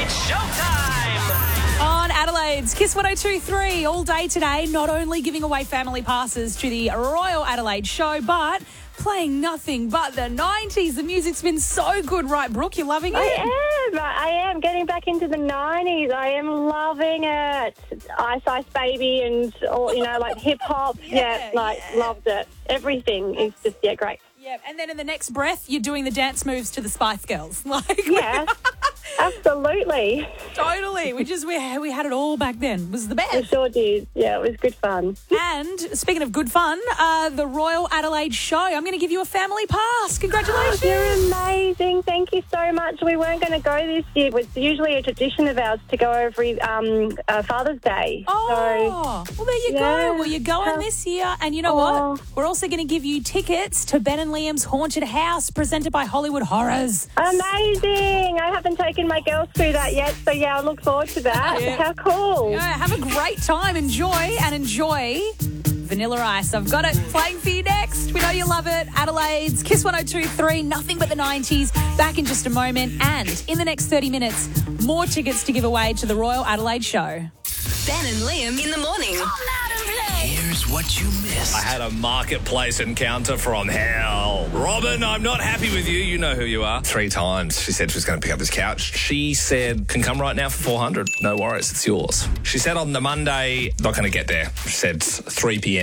It's showtime! On Adelaide's Kiss 102.3 all day today, not only giving away family passes to the Royal Adelaide show, but playing nothing but the 90s. The music's been so good, right, Brooke? You're loving it? I am getting back into the 90s. I am loving it. Ice Ice Baby and all, like hip hop. Loved it. Everything is just great. Yeah, and then in the next breath, you're doing the dance moves to the Spice Girls. Yeah, absolutely. Totally. We had it all back then. It was the best. We sure did. Yeah, it was good fun. And speaking of good fun, the Royal Adelaide show. I'm going to give you a family pass. Congratulations. Oh, you're amazing. Thank you so much. We weren't going to go this year. It was usually a tradition of ours to go every Father's Day. Oh, well, there you go. Well, you're going this year. And you know what? We're also going to give you tickets to Ben and Liam's Haunted House, presented by Hollywood Horrors. Amazing. I haven't taken my girls through that yet, so I look forward to that. Yeah. How cool. Yeah, have a great time. Enjoy Vanilla Ice. I've got it playing for you next. We know you love it. Adelaide's Kiss 102.3, nothing but the 90s. Back in just a moment. And in the next 30 minutes, more tickets to give away to the Royal Adelaide show. Ben and Liam in the morning. Here's what you missed. I had a marketplace encounter from hell. Robin, I'm not happy with you. You know who you are. 3 times she said she was going to pick up this couch. She said, can come right now for 400. No worries, it's yours. She said on the Monday, not going to get there. She said 3 p.m.